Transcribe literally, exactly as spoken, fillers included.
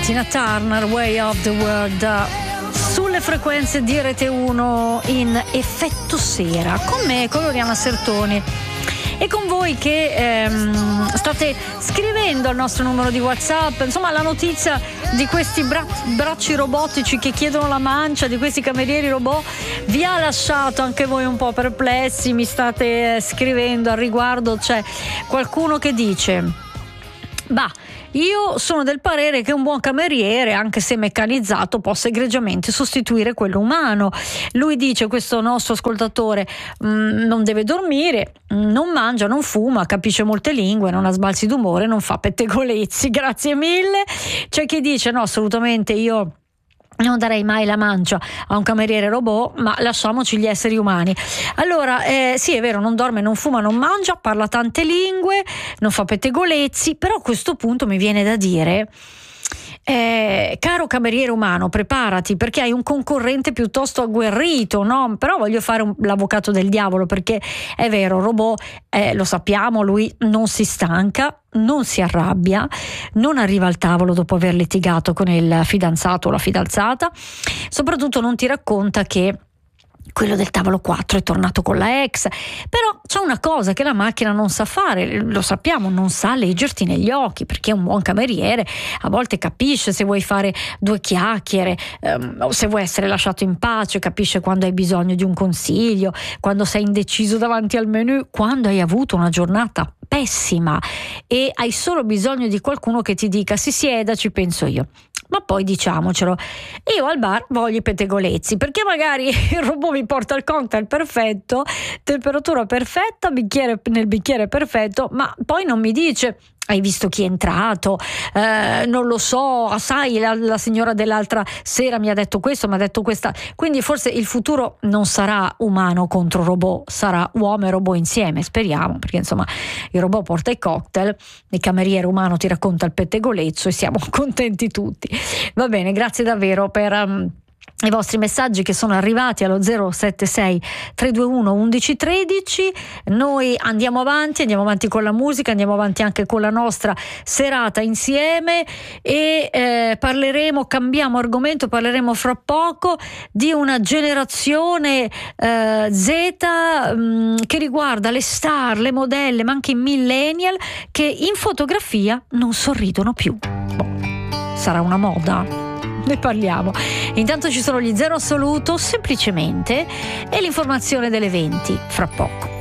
Tina Turner, Way of the World, sulle frequenze di Rete uno in effetto sera, con me, con Oriana Sertoni e con voi che ehm, state scrivendo al nostro numero di WhatsApp. Insomma, la notizia di questi bra- bracci robotici che chiedono la mancia, di questi camerieri robot, vi ha lasciato anche voi un po' perplessi. Mi state eh, scrivendo al riguardo. C'è qualcuno che dice: bah, io sono del parere che un buon cameriere, anche se meccanizzato, possa egregiamente sostituire quello umano. Lui dice, questo nostro ascoltatore, mh, non deve dormire, mh, non mangia, non fuma, capisce molte lingue, non ha sbalzi d'umore, non fa pettegolezzi. Grazie mille. C'è chi dice no, assolutamente io non darei mai la mancia a un cameriere robot, ma lasciamoci gli esseri umani. Allora, eh, sì, è vero, non dorme, non fuma, non mangia, parla tante lingue, non fa pettegolezzi, però a questo punto mi viene da dire: Eh, caro cameriere umano, preparati, perché hai un concorrente piuttosto agguerrito, no? Però voglio fare un, l'avvocato del diavolo, perché è vero, robot, eh, lo sappiamo, lui non si stanca, non si arrabbia, non arriva al tavolo dopo aver litigato con il fidanzato o la fidanzata, soprattutto non ti racconta che quello del tavolo quattro è tornato con la ex. Però c'è una cosa che la macchina non sa fare, lo sappiamo, non sa leggerti negli occhi, perché un buon cameriere a volte capisce se vuoi fare due chiacchiere, ehm, o se vuoi essere lasciato in pace, capisce quando hai bisogno di un consiglio, quando sei indeciso davanti al menù, quando hai avuto una giornata pessima e hai solo bisogno di qualcuno che ti dica: si sieda, ci penso io. Ma poi diciamocelo, io al bar voglio i pettegolezzi, perché magari il robot mi porta il cocktail perfetto, temperatura perfetta, bicchiere nel bicchiere perfetto, ma poi non mi dice: hai visto chi è entrato? Eh, non lo so, sai, la, la signora dell'altra sera mi ha detto questo, mi ha detto questa. Quindi forse il futuro non sarà umano contro robot, sarà uomo e robot insieme, speriamo, perché insomma il robot porta i cocktail, il cameriere umano ti racconta il pettegolezzo e siamo contenti tutti. Va bene, grazie davvero per um, i vostri messaggi che sono arrivati allo zero sette sei tre due uno uno uno uno tre. Noi andiamo avanti, andiamo avanti con la musica, andiamo avanti anche con la nostra serata insieme e eh, parleremo, cambiamo argomento, parleremo fra poco di una generazione eh, Z mh, che riguarda le star, le modelle, ma anche i millennial che in fotografia non sorridono più. Boh, sarà una moda? Ne parliamo. Intanto ci sono gli zero assoluto, semplicemente, e l'informazione delle venti fra poco.